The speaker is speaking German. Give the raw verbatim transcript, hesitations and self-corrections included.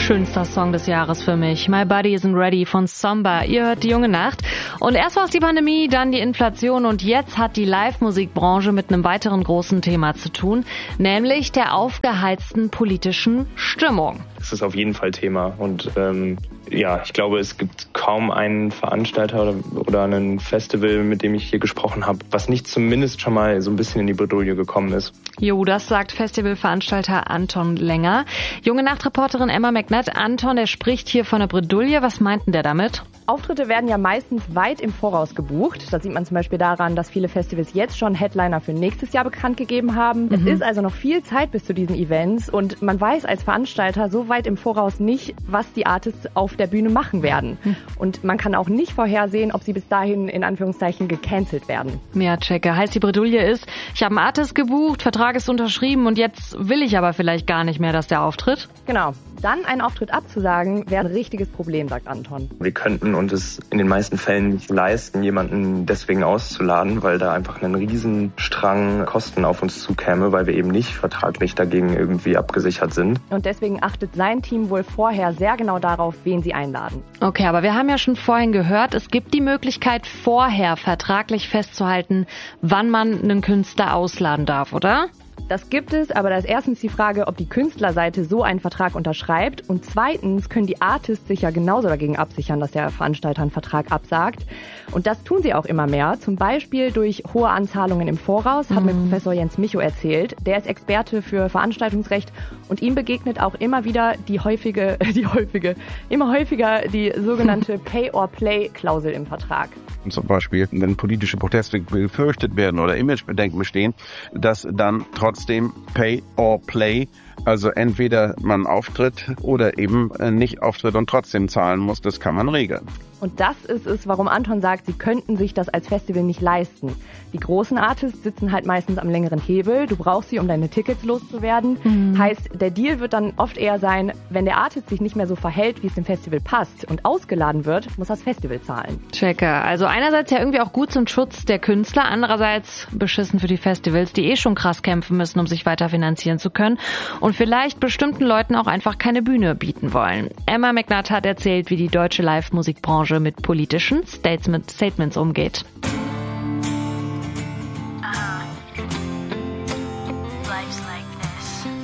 schönster Song des Jahres für mich. My Body Isn't Ready von Samba. Ihr hört die junge Nacht. Und erst war es die Pandemie, dann die Inflation und jetzt hat die Live-Musikbranche mit einem weiteren großen Thema zu tun, nämlich der aufgeheizten politischen Stimmung. Das ist auf jeden Fall Thema und ähm, ja, ich glaube, es gibt kaum einen Veranstalter oder, oder ein Festival, mit dem ich hier gesprochen habe, was nicht zumindest schon mal so ein bisschen in die Bredouille gekommen ist. Jo, das sagt Festivalveranstalter Anton Länger. Junge Nachtreporterin Emma McNutt. Anton, der spricht hier von der Bredouille. Was meint denn der damit? Auftritte werden ja meistens weit im Voraus gebucht. Das sieht man zum Beispiel daran, dass viele Festivals jetzt schon Headliner für nächstes Jahr bekannt gegeben haben. Mhm. Es ist also noch viel Zeit bis zu diesen Events und man weiß als Veranstalter so weit im Voraus nicht, was die Artists auf der Bühne machen werden. Mhm. Und man kann auch nicht vorhersehen, ob sie bis dahin in Anführungszeichen gecancelt werden. Ja, checke. Heißt, die Bredouille ist, ich habe einen Artist gebucht, Vertrag ist unterschrieben und jetzt will ich aber vielleicht gar nicht mehr, dass der auftritt? Genau. Dann einen Auftritt abzusagen, wäre ein richtiges Problem, sagt Anton. Wir könnten uns es in den meisten Fällen nicht leisten, jemanden deswegen auszuladen, weil da einfach ein Riesenstrang Kosten auf uns zukäme, weil wir eben nicht vertraglich dagegen irgendwie abgesichert sind. Und deswegen achtet sein Team wohl vorher sehr genau darauf, wen sie einladen. Okay, aber wir haben ja schon vorhin gehört, es gibt die Möglichkeit, vorher vertraglich festzuhalten, wann man einen Künstler ausladen darf, oder? Das gibt es, aber da ist erstens die Frage, ob die Künstlerseite so einen Vertrag unterschreibt und zweitens können die Artists sich ja genauso dagegen absichern, dass der Veranstalter einen Vertrag absagt. Und das tun sie auch immer mehr, zum Beispiel durch hohe Anzahlungen im Voraus, hat mhm. mir Professor Jens Micho erzählt. Der ist Experte für Veranstaltungsrecht und ihm begegnet auch immer wieder die häufige, die häufige, immer häufiger die sogenannte Pay-or-Play-Klausel im Vertrag. Zum Beispiel, wenn politische Proteste befürchtet werden oder Imagebedenken bestehen, dass dann trotzdem Pay or Play, also entweder man auftritt oder eben nicht auftritt und trotzdem zahlen muss, das kann man regeln. Und das ist es, warum Anton sagt, sie könnten sich das als Festival nicht leisten. Die großen Artists sitzen halt meistens am längeren Hebel. Du brauchst sie, um deine Tickets loszuwerden. Mhm. Heißt, der Deal wird dann oft eher sein, wenn der Artist sich nicht mehr so verhält, wie es dem Festival passt und ausgeladen wird, muss das Festival zahlen. Checke. Also einerseits ja irgendwie auch gut zum Schutz der Künstler, andererseits beschissen für die Festivals, die eh schon krass kämpfen müssen, um sich weiter finanzieren zu können und vielleicht bestimmten Leuten auch einfach keine Bühne bieten wollen. Emma McNutt hat erzählt, wie die deutsche Live-Musikbranche mit politischen Statements umgeht.